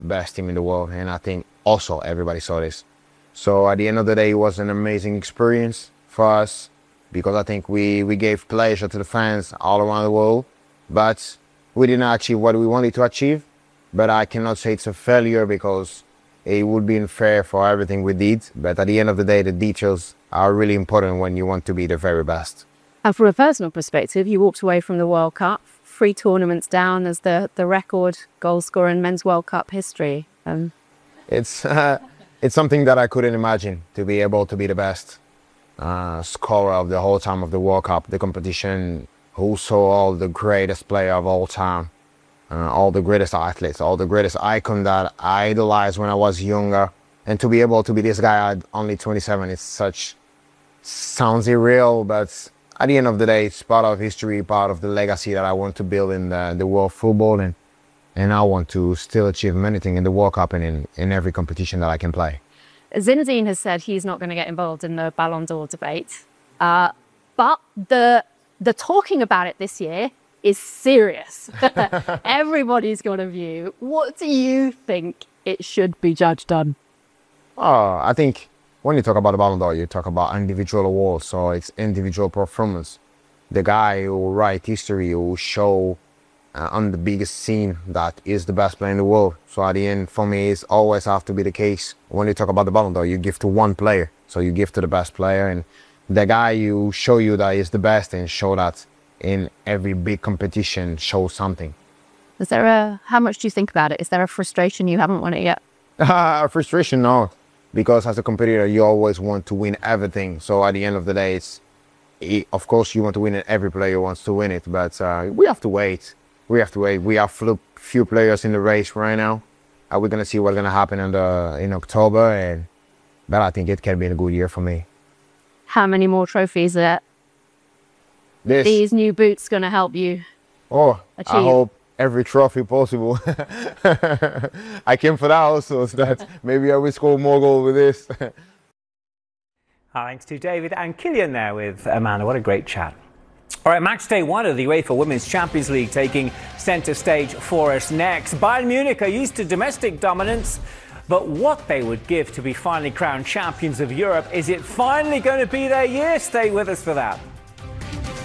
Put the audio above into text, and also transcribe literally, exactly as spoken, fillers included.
best team in the world, and I think also everybody saw this. So at the end of the day, it was an amazing experience for us because I think we, we gave pleasure to the fans all around the world, but we did not achieve what we wanted to achieve. But I cannot say it's a failure because it would be unfair for everything we did. But at the end of the day, the details are really important when you want to be the very best. And from a personal perspective, you walked away from the World Cup, three tournaments down as the, the record goal scorer in men's World Cup history. Um, it's, uh, it's something that I couldn't imagine, to be able to be the best uh, scorer of the whole time of the World Cup, the competition, who saw all the greatest player of all time. Uh, all the greatest athletes, all the greatest icon that I idolized when I was younger. And to be able to be this guy at only twenty-seven, it's such, sounds irreal, but at the end of the day, it's part of history, part of the legacy that I want to build in the, the world of football. And, and I want to still achieve many things in the World Cup and in, in every competition that I can play. Zinedine has said he's not going to get involved in the Ballon d'Or debate. Uh, but the, the talking about it this year is serious. Everybody's got a view. What do you think it should be judged on? Oh, I think when you talk about the Ballon d'Or, you talk about individual awards, so it's individual performance. The guy who will write history, who will show uh, on the biggest scene that is the best player in the world. So at the end, for me, it's always have to be the case. When you talk about the Ballon d'Or, you give to one player. So you give to the best player, and the guy who show you that is the best and show that in every big competition shows something. Is there a, how much do you think about it? Is there a frustration you haven't won it yet? Uh, frustration, no. Because as a competitor, you always want to win everything. So at the end of the day, it's, it, of course, you want to win it. Every player wants to win it, but uh, we have to wait. We have to wait. We have few players in the race right now. Uh, we're going to see what's going to happen in, the, in October. And, but I think it can be a good year for me. How many more trophies are This. these new boots going to help you Oh, achieve? I hope every trophy possible. I came for that also, so that maybe I will score more goals with this. Thanks to David and Kylian there with Amanda. What a great chat. All right, match day one of the UEFA Women's Champions League taking centre stage for us next. Bayern Munich are used to domestic dominance, but what they would give to be finally crowned champions of Europe. Is it finally going to be their year? Stay with us for that.